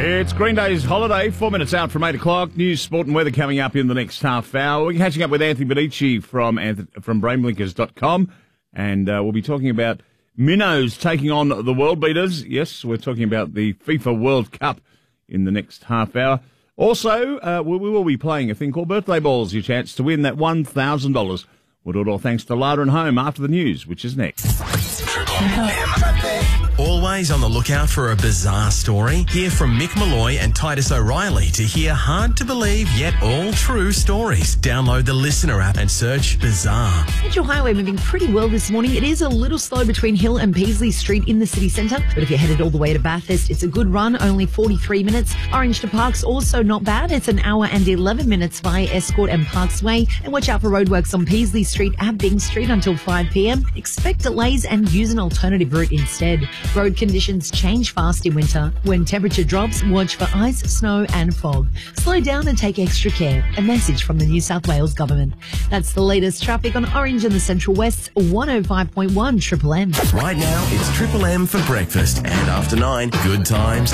It's Green Day's holiday, 4 minutes out from 8 o'clock. News, sport and weather coming up in the next half hour. We're catching up with Anthony Bonici from brainblinkers.com, and we'll be talking about minnows taking on the world beaters. Yes, we're talking about the FIFA World Cup in the next half hour. Also, we will be playing a thing called Birthday Balls, your chance to win that $1,000. We'll do it all thanks to Lada and Home after the news, which is next. Always on the lookout for a bizarre story? Hear from Mick Malloy and Titus O'Reilly to hear hard-to-believe yet all-true stories. Download the Listener app and search Bizarre. Metro Highway moving pretty well this morning. It is a little slow between Hill and Peasley Street in the city centre, but if you're headed all the way to Bathurst, it's a good run, only 43 minutes. Orange to Park's also not bad. It's an hour and 11 minutes via Escort and Parks Way. And watch out for roadworks on Peasley Street at Byng Street until 5 p.m. Expect delays and use an alternative route instead. Road conditions change fast in winter. When temperature drops, watch for ice, snow and fog. Slow down and take extra care. A message from the New South Wales government. That's the latest traffic on Orange and the Central West, 105.1 Triple M. Right now, it's Triple M for breakfast, and after 9, good times.